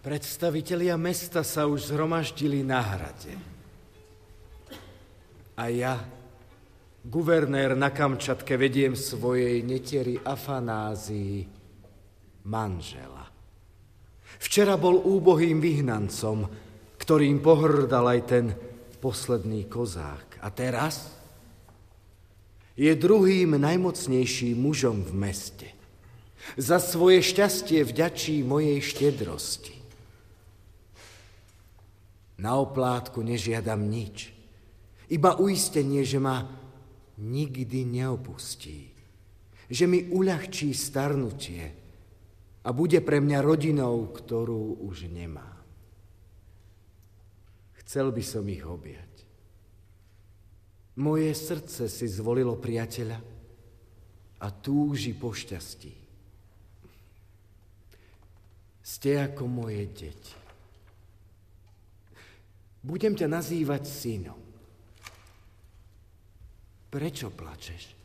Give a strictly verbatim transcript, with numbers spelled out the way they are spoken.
Predstavitelia mesta sa už zhromaždili na hrade. A ja, guvernér na Kamčatke, vediem svojej neteri Afanázii manžela. Včera bol úbohým vyhnancom, ktorým pohrdal aj ten posledný kozák. A teraz je druhým najmocnejším mužom v meste. Za svoje šťastie vďačí mojej štedrosti. Na oplátku nežiadam nič, iba uistenie, že ma nikdy neopustí, že mi uľahčí starnutie a bude pre mňa rodinou, ktorú už nemám. Chcel by som ich objať. Moje srdce si zvolilo priateľa a túži po šťastí. Ste ako moje deti. Budem ťa nazývať synom. Prečo plačeš?